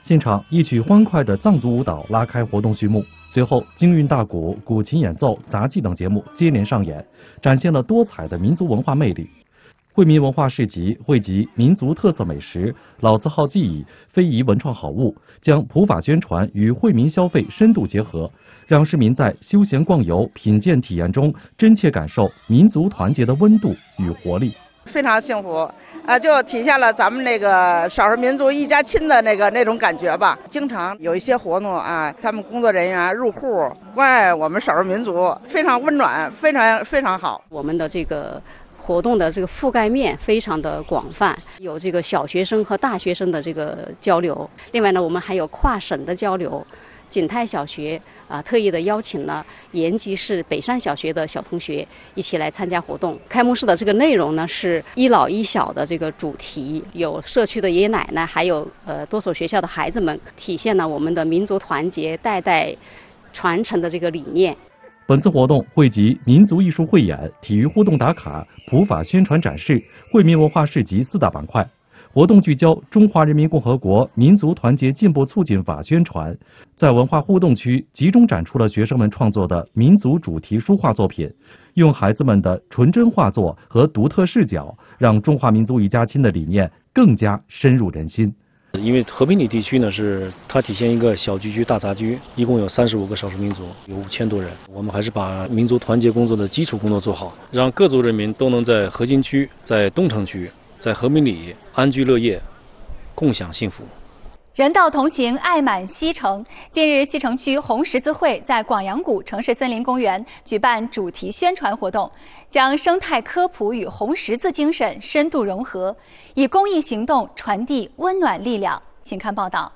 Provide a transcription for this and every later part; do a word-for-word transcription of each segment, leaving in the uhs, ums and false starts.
现场一曲欢快的藏族舞蹈拉开活动序幕，随后京韵大鼓、古琴演奏、杂技等节目接连上演，展现了多彩的民族文化魅力。惠民文化市集汇集民族特色美食、老字号技艺、非遗文创好物，将普法宣传与惠民消费深度结合，让市民在休闲逛游、品鉴体验中真切感受民族团结的温度与活力。 非常幸福啊，就体现了咱们那个少数民族一家亲的那个那种感觉吧。经常有一些活动啊，他们工作人员入户关爱我们少数民族，非常温暖，非常非常好。 我们的这个活动的这个覆盖面非常的广泛，有这个小学生和大学生的这个交流，另外呢，我们还有跨省的交流。景泰小学啊，特意的邀请了延吉市北山小学的小同学一起来参加活动。开幕式的这个内容呢是一老一小的这个主题，有社区的爷爷奶奶，还有呃多所学校的孩子们，体现了我们的民族团结、代代传承的这个理念。 本次活动汇集民族艺术汇演、体育互动打卡、普法宣传展示、惠民文化市集四大板块。活动聚焦中华人民共和国民族团结进步促进法宣传，在文化互动区集中展出了学生们创作的民族主题书画作品，用孩子们的纯真画作和独特视角，让中华民族一家亲的理念更加深入人心。 因为和平里地区呢，是它体现一个小聚居大杂居，一共有三十五个少数民族，有五千多人。我们还是把民族团结工作的基础工作做好，让各族人民都能在核心区、在东城区、在和平里安居乐业，共享幸福。 人道同行，爱满西城。近日，西城区红十字会在广阳谷城市森林公园举办主题宣传活动，将生态科普与红十字精神深度融合，以公益行动传递温暖力量。请看报道。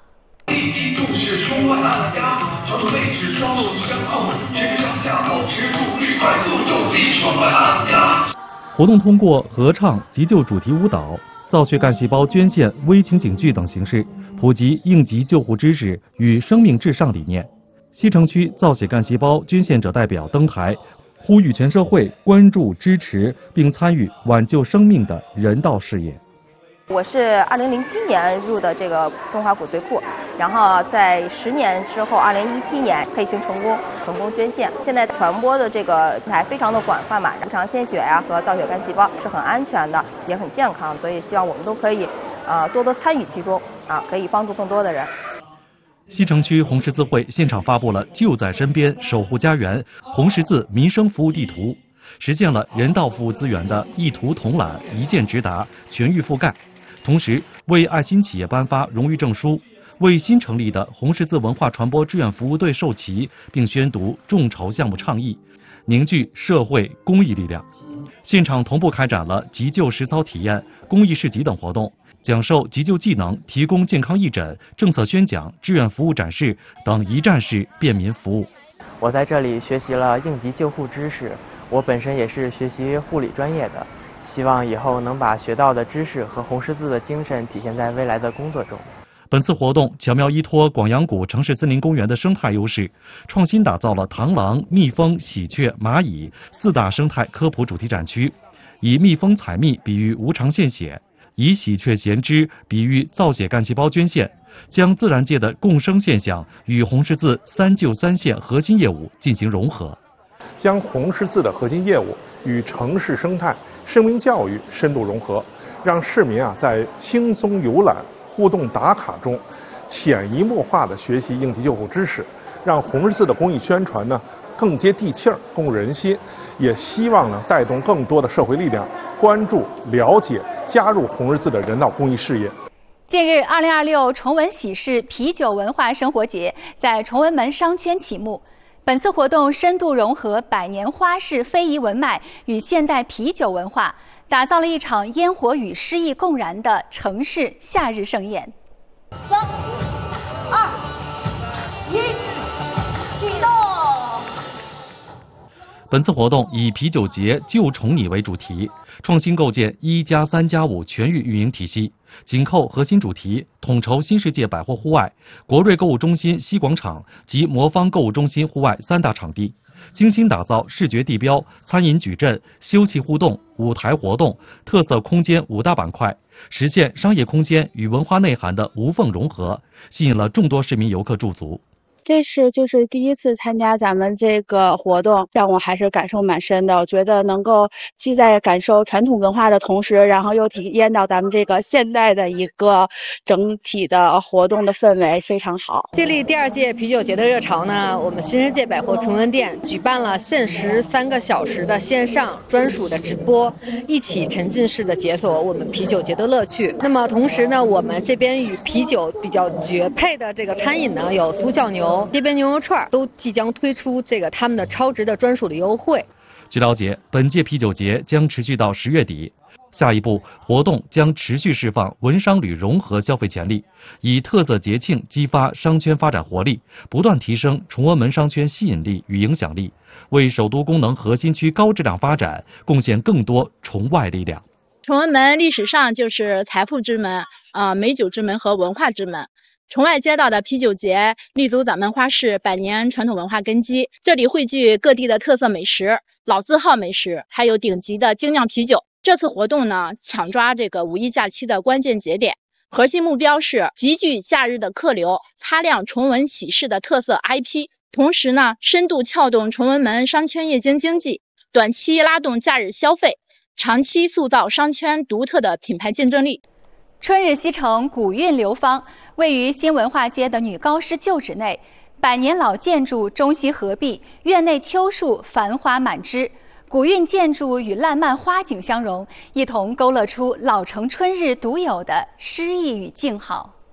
活动通过合唱、急救主题舞蹈、造血干细胞捐献微情景剧等形式，普及应急救护知识与生命至上理念。西城区造血干细胞捐献者代表登台，呼吁全社会关注、支持并参与挽救生命的人道事业。 我是二零零七年入的这个中华骨髓库，然后在十年之后，二零一七年配型成功，成功捐献。现在传播的这个还非常的广泛嘛，无偿献血呀、啊、和造血干细胞是很安全的，也很健康，所以希望我们都可以，呃，多多参与其中啊，可以帮助更多的人。 西城区红十字会现场发布了就在身边守护家园红十字民生服务地图，实现了人道服务资源的一图统揽、一键直达、全域覆盖。同时，为爱心企业颁发荣誉证书，为新成立的红十字文化传播志愿服务队授旗，并宣读众筹项目倡议，凝聚社会公益力量。现场同步开展了急救实操体验、公益市集等活动，讲授急救技能，提供健康义诊、政策宣讲、志愿服务展示等一站式便民服务。 我在这里学习了应急救护知识，我本身也是学习护理专业的。希望以后能把学到的知识和红十字的精神体现在未来的工作中。 本次活动巧妙依托广阳谷城市森林公园的生态优势，创新打造了螳螂、蜜蜂、喜鹊、蚂蚁四大生态科普主题展区，以蜜蜂采蜜比喻无偿献血，以喜鹊衔枝比喻造血干细胞捐献，将自然界的共生现象与红十字三救三献核心业务进行融合， 将红十字的核心业务与城市生态、生命教育深度融合，让市民啊在轻松游览、互动打卡中，潜移默化地学习应急救护知识，让红十字的公益宣传呢更接地气儿、共人心。也希望呢带动更多的社会力量关注、了解、加入红十字的人道公益事业。 近日，二零二六崇文喜事啤酒文化生活节在崇文门商圈启幕。本次活动深度融合百年花式非遗文脉与现代啤酒文化，打造了一场烟火与诗意共燃的城市夏日盛宴。 三、二、一，启动！ 本次活动以啤酒节就宠你为主题，创新构建一加三加五全域运营体系，紧扣核心主题，统筹新世界百货户外、国瑞购物中心西广场及魔方购物中心户外三大场地，精心打造视觉地标、餐饮矩阵、休憩互动、舞台活动、特色空间五大板块，实现商业空间与文化内涵的无缝融合，吸引了众多市民游客驻足。 这是就是第一次参加咱们这个活动，让我还是感受蛮深的。我觉得能够既在感受传统文化的同时，然后又体验到咱们这个现代的一个整体的活动的氛围，非常好。 接力第二届啤酒节的热潮呢，我们新世界百货崇文店举办了限时三个小时的线上专属的直播，一起沉浸式的解锁我们啤酒节的乐趣。那么同时呢，我们这边与啤酒比较绝配的这个餐饮呢，有苏叫牛、街边牛肉串都即将推出这个他们的超值的专属的优惠。 据了解，本届啤酒节将持续到十月底。下一步，活动将持续释放文商旅融合消费潜力，以特色节庆激发商圈发展活力，不断提升崇文门商圈吸引力与影响力，为首都功能核心区高质量发展贡献更多崇外力量。 崇文门历史上就是财富之门、啊、呃、美酒之门和文化之门。崇外街道的啤酒节立足咱们花市百年传统文化根基，这里汇聚各地的特色美食、老字号美食，还有顶级的精酿啤酒。这次活动呢，抢抓这个五一假期的关键节点，核心目标是集聚假日的客流，擦亮崇文喜事的特色 I P， 同时呢，深度撬动崇文门商圈夜间经济，短期拉动假日消费，长期塑造商圈独特的品牌竞争力。 春日西城古韵流芳，位于新文化街的女高师旧址内，百年老建筑中西合璧，院内秋树繁花满枝，古韵建筑与烂漫花景相融，一同勾勒出老城春日独有的诗意与静好。